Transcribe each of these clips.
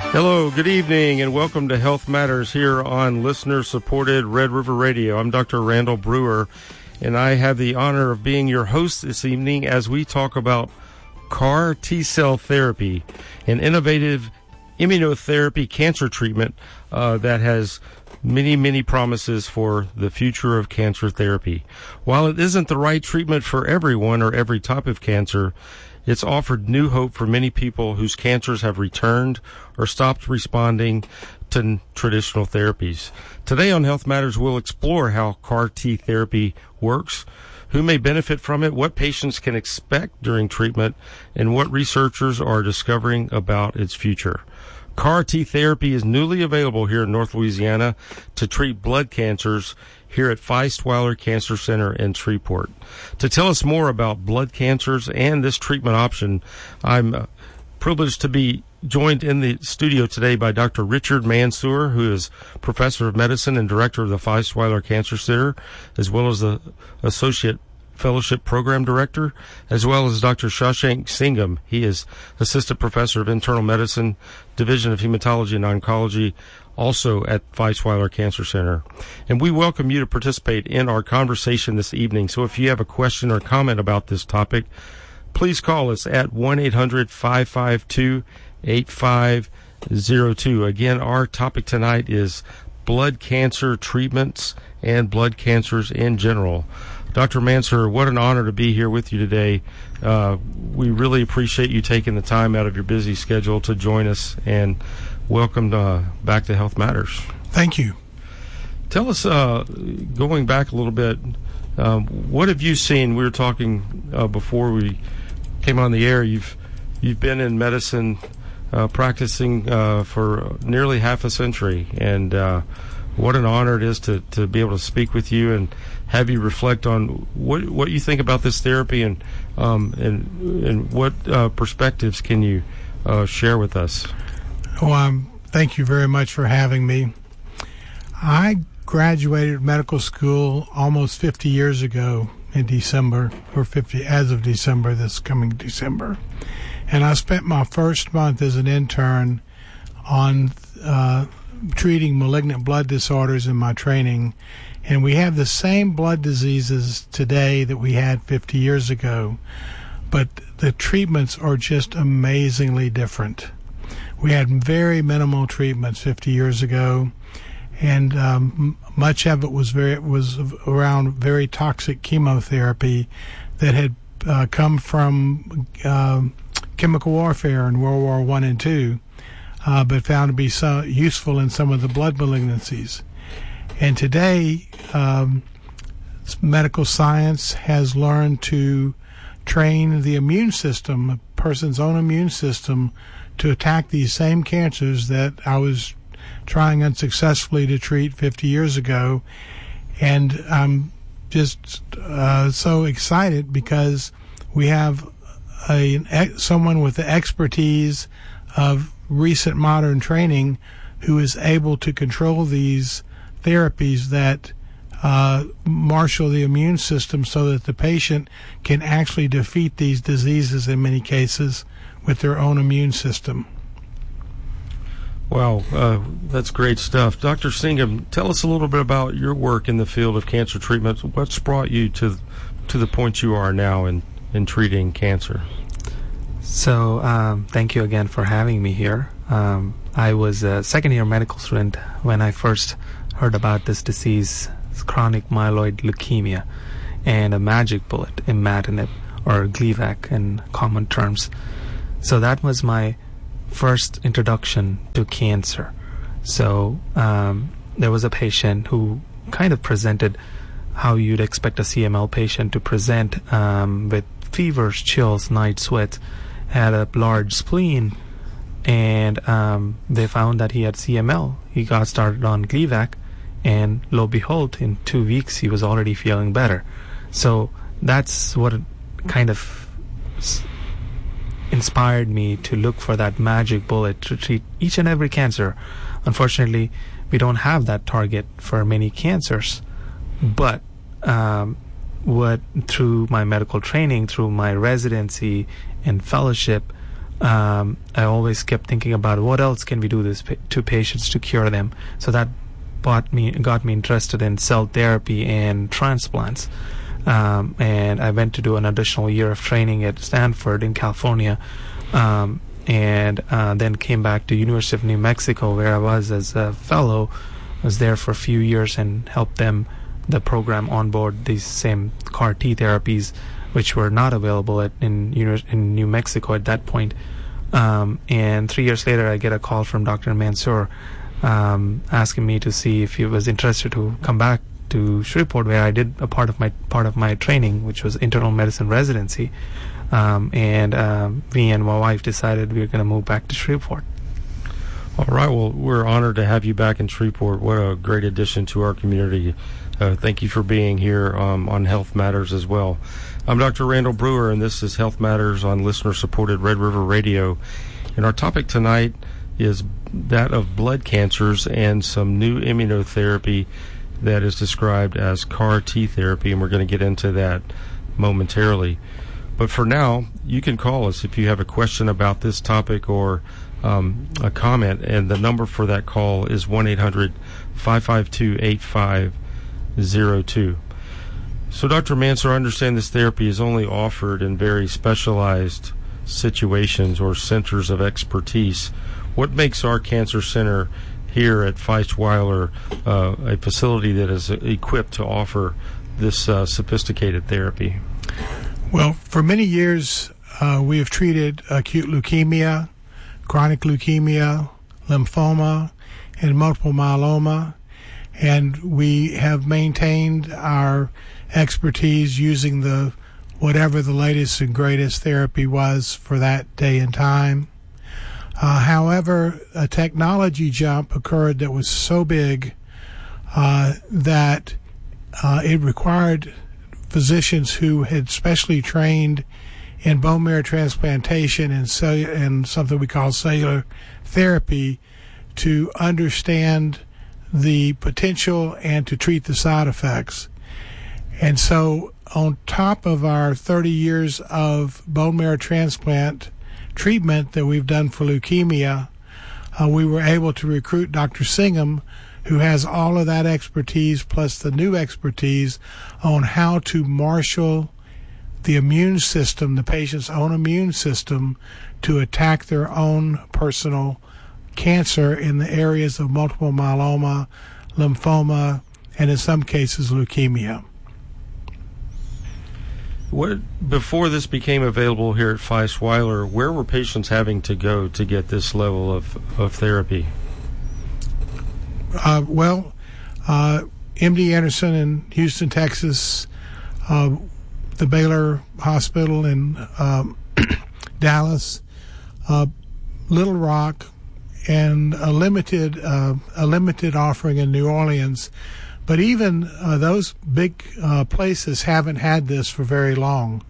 Hello, good evening, and welcome to Health Matters here on listener-supported Red River Radio. I'm Dr. Randall Brewer, and I have the honor of being your host this evening as we talk about CAR T-cell therapy, an innovative immunotherapy cancer treatment that has many promises for the future of cancer therapy. While it isn't the right treatment for everyone or every type of cancer, it's offered new hope for many people whose cancers have returned or stopped responding to traditional therapies. Today on Health Matters, we'll explore how CAR T therapy works, who may benefit from it, what patients can expect during treatment, and what researchers are discovering about its future. CAR T therapy is newly available here in North Louisiana to treat blood cancers here at Feistweiler Cancer Center in Shreveport. To tell us more about blood cancers and this treatment option, I'm privileged to be joined in the studio today by Dr. Richard Mansour, who is Professor of Medicine and Director of the Feistweiler Cancer Center, as well as the Associate Fellowship Program Director, as well as Dr. Shashank Singham. He is Assistant Professor of Internal Medicine, Division of Hematology and Oncology, also at Feistweiler Cancer Center. And we welcome you to participate in our conversation this evening. So if you have a question or comment about this topic, please call us at 1-800-552-8502. Again, our topic tonight is blood cancer treatments and blood cancers in general. Dr. Mansour, what an honor to be here with you today. We really appreciate you taking the time out of your busy schedule to join us, and welcome back to Health Matters. Thank you. Tell us, going back a little bit, what have you seen? We were talking before we came on the air. You've been in medicine practicing for nearly half a century, and what an honor it is to be able to speak with you and have you reflect on what you think about this therapy and what perspectives can you share with us. Well, thank you very much for having me. I graduated medical school almost 50 years ago in December, or 50 as of December, this coming December. And I spent my first month as an intern on treating malignant blood disorders in my training. And we have the same blood diseases today that we had 50 years ago, but the treatments are just amazingly different. We had very minimal treatments 50 years ago, and much of it was around very toxic chemotherapy that had come from chemical warfare in World War I and II, but found to be so useful in some of the blood malignancies. And today, medical science has learned to train the immune system, a person's own immune system, to attack these same cancers that I was trying unsuccessfully to treat 50 years ago. And I'm just so excited because we have someone with the expertise of recent modern training who is able to control these therapies that marshal the immune system so that the patient can actually defeat these diseases in many cases with their own immune system. Wow, that's great stuff. Dr. Singham, tell us a little bit about your work in the field of cancer treatment. What's brought you to the point you are now in treating cancer? So, thank you again for having me here. I was a second-year medical student when I first heard about this disease, chronic myeloid leukemia, and a magic bullet, imatinib, or Gleevec in common terms. So that was my first introduction to cancer. So there was a patient who kind of presented how you'd expect a CML patient to present, with fevers, chills, night sweats, had a large spleen, and they found that he had CML. He got started on Gleevec, and lo and behold, in 2 weeks he was already feeling better. So that's what kind of inspired me to look for that magic bullet to treat each and every cancer. Unfortunately, we don't have that target for many cancers, but through my medical training, through my residency and fellowship, I always kept thinking about what else can we do this to patients to cure them. So that got me interested in cell therapy and transplants. And I went to do an additional year of training at Stanford in California, and then came back to University of New Mexico, where I was as a fellow. I was there for a few years and helped the program onboard these same CAR T therapies, which were not available in New Mexico at that point. And 3 years later, I get a call from Dr. Mansour asking me to see if he was interested to come back to Shreveport, where I did a part of my training, which was internal medicine residency. And me and my wife decided we were going to move back to Shreveport. All right. Well, we're honored to have you back in Shreveport. What a great addition to our community. Thank you for being here on Health Matters as well. I'm Dr. Randall Brewer, and this is Health Matters on listener-supported Red River Radio. And our topic tonight is that of blood cancers and some new immunotherapy that is described as CAR T therapy, and we're going to get into that momentarily. But for now, you can call us if you have a question about this topic or a comment, and the number for that call is 1-800-552-8502. So, Dr. Mansour, I understand this therapy is only offered in very specialized situations or centers of expertise. What makes our cancer center here at Feist-Weiler a facility that is equipped to offer this sophisticated therapy? Well, for many years, we have treated acute leukemia, chronic leukemia, lymphoma, and multiple myeloma, and we have maintained our expertise using whatever the latest and greatest therapy was for that day and time. However, a technology jump occurred that was so big that it required physicians who had specially trained in bone marrow transplantation and something we call cellular therapy to understand the potential and to treat the side effects. And so on top of our 30 years of bone marrow transplant treatment that we've done for leukemia, we were able to recruit Dr. Singham, who has all of that expertise plus the new expertise on how to marshal the immune system, the patient's own immune system, to attack their own personal cancer in the areas of multiple myeloma, lymphoma, and in some cases leukemia. Before this became available here at Feist-Weiler, where were patients having to go to get this level of therapy? MD Anderson in Houston, Texas, the Baylor Hospital in Dallas, Little Rock, and a limited offering in New Orleans. But even those big places haven't had this for very long.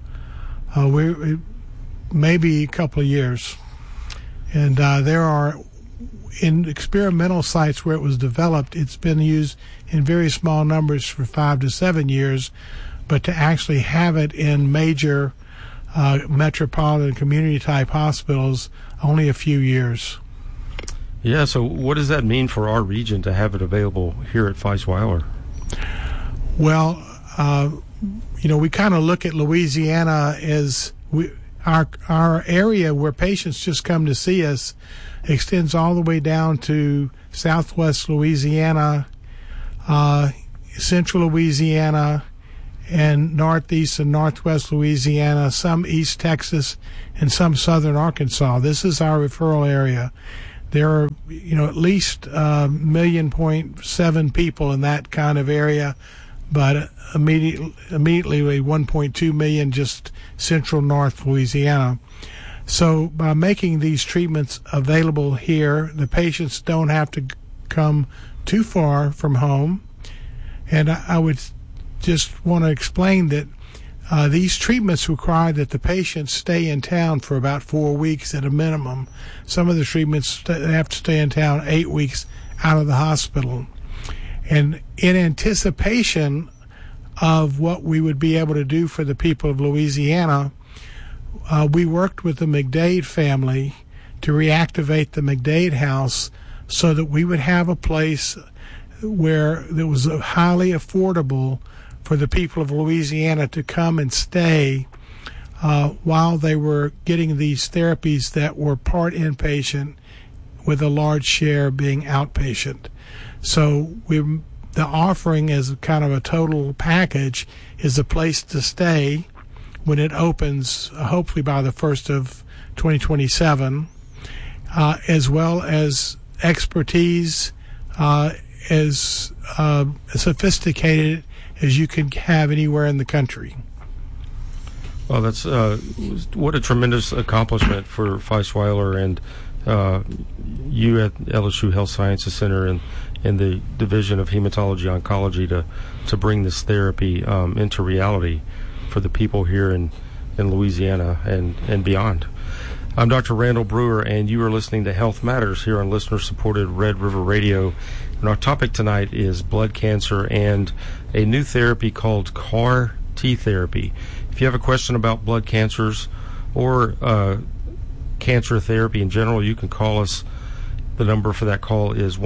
Maybe a couple of years. And there are, in experimental sites where it was developed, it's been used in very small numbers for 5 to 7 years, but to actually have it in major metropolitan community-type hospitals, only a few years. Yeah, so what does that mean for our region to have it available here at Feist-Weiler? Well, we kind of look at Louisiana as our area where patients just come to see us extends all the way down to southwest Louisiana, central Louisiana, and northeast and northwest Louisiana, some East Texas, and some southern Arkansas. This is our referral area. There are, at least 1.7 million people in that kind of area, but immediately 1.2 million just central north Louisiana. So by making these treatments available here, the patients don't have to come too far from home. And I would just want to explain that these treatments require that the patients stay in town for about 4 weeks at a minimum. Some of the treatments have to stay in town 8 weeks out of the hospital. And in anticipation of what we would be able to do for the people of Louisiana, we worked with the McDade family to reactivate the McDade House so that we would have a place where it was highly affordable for the people of Louisiana to come and stay while they were getting these therapies that were part inpatient with a large share being outpatient. So the offering as kind of a total package is a place to stay when it opens, hopefully by the 1st of 2027, as well as expertise as sophisticated as you can have anywhere in the country. Well, that's what a tremendous accomplishment for Feisweiler and you at LSU Health Sciences Center and the Division of Hematology Oncology to bring this therapy into reality for the people here in Louisiana and beyond. I'm Dr. Randall Brewer, and you are listening to Health Matters here on listener-supported Red River Radio. And our topic tonight is blood cancer and a new therapy called CAR T therapy. If you have a question about blood cancers or cancer therapy in general, you can call us. The number for that call is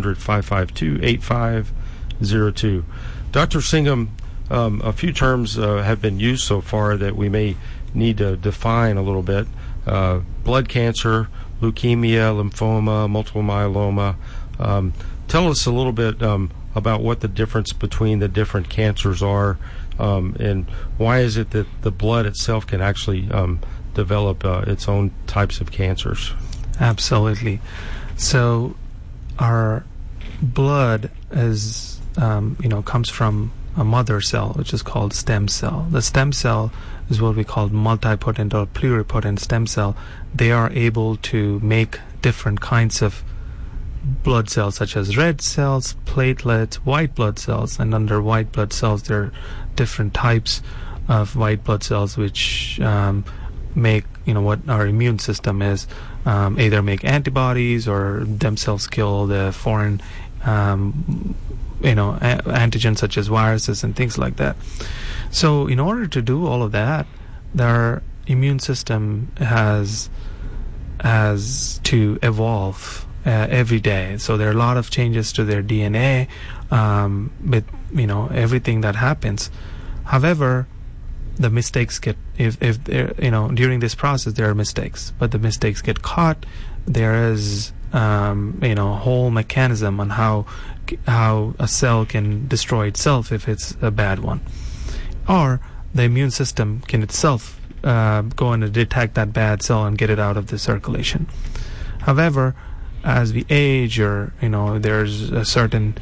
1-800-552-8502. Dr. Singham, a few terms have been used so far that we may need to define a little bit. Blood cancer, leukemia, lymphoma, multiple myeloma. Tell us a little bit about what the difference between the different cancers are, and why is it that the blood itself can actually develop its own types of cancers? Absolutely. So our blood is, comes from a mother cell, which is called stem cell. The stem cell is what we call multipotent or pluripotent stem cell. They are able to make different kinds of blood cells, such as red cells, platelets, white blood cells, and under white blood cells there are different types of white blood cells which make what our immune system is, either make antibodies or themselves kill the foreign antigens such as viruses and things like that. So in order to do all of that, their immune system has to evolve every day. So there are a lot of changes to their DNA with everything that happens. However, the mistakes get if during this process there are mistakes, but the mistakes get caught. There is a whole mechanism on how a cell can destroy itself if it's a bad one, or the immune system can itself go and detect that bad cell and get it out of the circulation. However, as we age, or there's a certain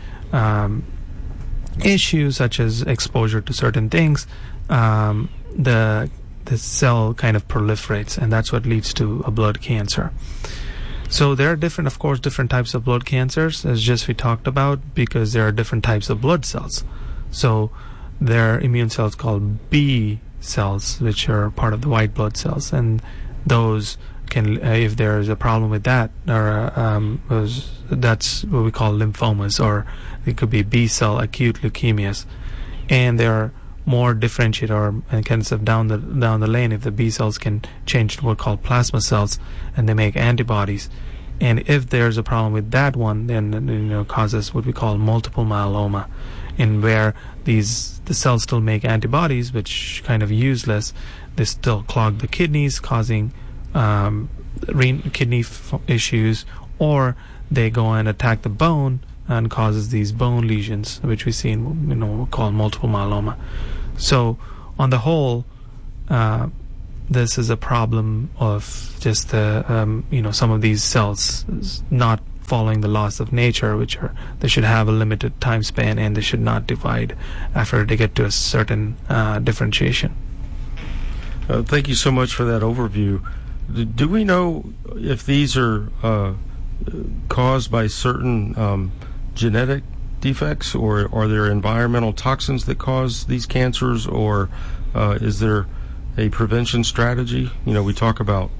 issues such as exposure to certain things, the cell kind of proliferates, and that's what leads to a blood cancer. So there are different types of blood cancers, as just we talked about, because there are different types of blood cells. So there are immune cells called B cells, which are part of the white blood cells, and those can, if there is a problem with that, or that's what we call lymphomas, or it could be B cell acute leukemias, and there are more differentiated or kind of down the lane if the B cells can change to what are called plasma cells, and they make antibodies. And if there's a problem with that one, then causes what we call multiple myeloma, in where the cells still make antibodies, which kind of useless. They still clog the kidneys, causing kidney issues, or they go and attack the bone and causes these bone lesions, which we see in we call multiple myeloma. So on the whole, this is a problem of just the some of these cells not following the laws of nature, which are they should have a limited time span and they should not divide after they get to a certain differentiation. Thank you so much for that overview. Do we know if these are caused by certain genetic defects, or are there environmental toxins that cause these cancers, or is there a prevention strategy? We talk about